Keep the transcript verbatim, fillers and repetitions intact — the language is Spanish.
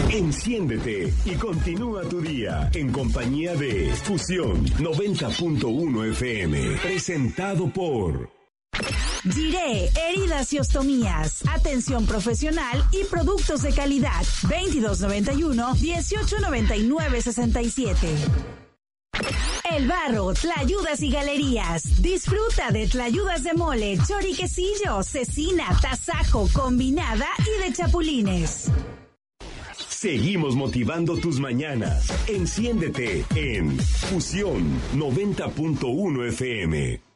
Enciéndete y continúa tu día en compañía de Fusión noventa punto uno F M. Presentado por Giré, heridas y ostomías, atención profesional y productos de calidad. veintidós noventa y uno, dieciocho noventa y nueve, sesenta y siete. El Barro, Tlayudas y Galerías. Disfruta de tlayudas de mole, choriquecillo, cecina, tasajo, combinada y de chapulines. Seguimos motivando tus mañanas. Enciéndete en Fusión noventa punto uno F M.